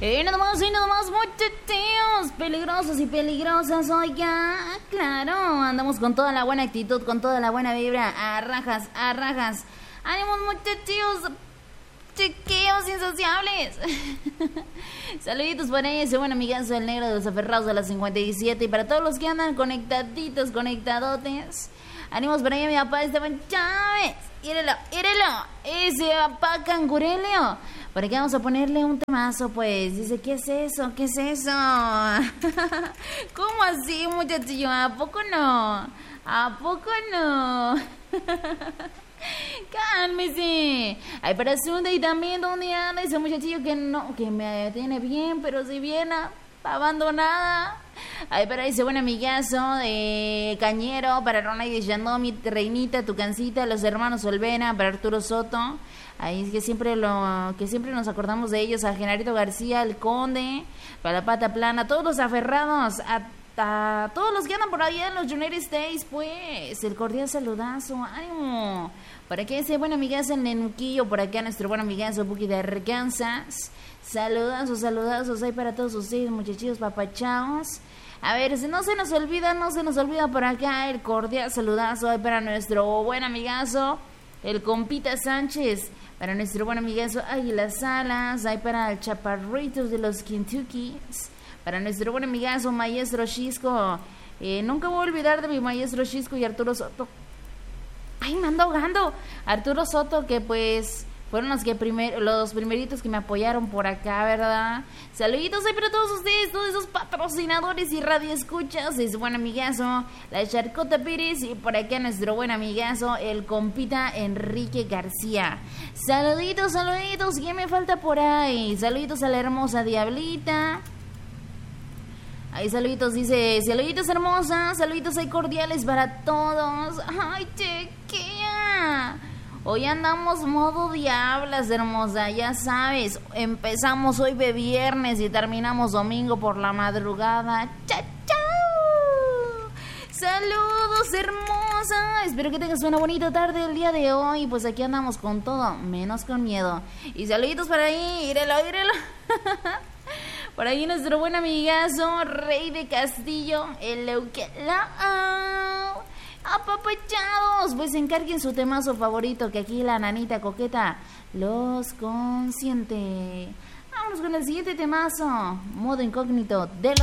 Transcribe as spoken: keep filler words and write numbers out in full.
Y nada más y nada más, muchachos, peligrosos y peligrosas, oiga, claro, andamos con toda la buena actitud, con toda la buena vibra, a rajas, a rajas. ¡Ánimos, muchachos! Chiquillos insaciables. Saluditos por ahí, ese buen amigazo el negro de los aferrados de las cincuenta y siete. Y para todos los que andan conectaditos, conectadotes, ánimos por ahí, mi papá Esteban Chávez. Írelo, írelo, ese papá Cangurelio. Por aquí vamos a ponerle un temazo, pues. Dice, ¿qué es eso? ¿Qué es eso? ¿Cómo así, muchachillo? ¿A poco no? ¿A poco no? Cálmese. Ay, para Sunda y también donde anda ese muchachillo que no, que me tiene bien, pero si viene abandonada. Ay, para ese buen amigazo de Cañero, para Ronald de Yandomi, Reinita, Tucancita, los hermanos Olvera, para Arturo Soto. Ahí es que siempre lo, que siempre nos acordamos de ellos, a Genarito García, el Conde, para la Pata Plana, todos los aferrados, a A todos los que andan por allá en los United States, pues, el cordial saludazo, ánimo. Por aquí ese buen amigazo en Nenuquillo, por acá nuestro buen amigazo Buki de Arkansas. Saludazos, saludazos ahí para todos ustedes, muchachitos papachaos. A ver, si no se nos olvida, no se nos olvida por acá el cordial saludazo ahí para nuestro buen amigazo, el compita Sánchez. Para nuestro buen amigazo Águila Salas, ahí para el chaparritos de los Kentuckys. Para nuestro buen amigazo, Maestro Chisco. Eh, nunca voy a olvidar de mi Maestro Chisco y Arturo Soto. ¡Ay, me ando ahogando! Arturo Soto, que pues fueron los que primer, los primeritos que me apoyaron por acá, ¿verdad? Saluditos ahí para todos ustedes, todos esos patrocinadores y radioescuchas. Es buen amigazo, la Charcota Pérez. Y por acá nuestro buen amigazo, el compita Enrique García. Saluditos, saluditos. ¿Qué me falta por ahí? Saluditos a la hermosa Diablita. Ahí saluditos, dice, saluditos hermosas, saluditos ahí cordiales para todos. Ay, chiquilla, hoy andamos modo diablas, hermosa, ya sabes, empezamos hoy de viernes y terminamos domingo por la madrugada. ¡Chao, chao! Saludos, hermosa, espero que tengas una bonita tarde el día de hoy, pues aquí andamos con todo, menos con miedo. Y saluditos para ahí, írelo, írelo. Por ahí nuestro buen amigazo, Rey de Castillo, el Leuquelao. Apapachados, pues encarguen su temazo favorito, que aquí la nanita coqueta los consiente. Vámonos con el siguiente temazo, modo incógnito de los...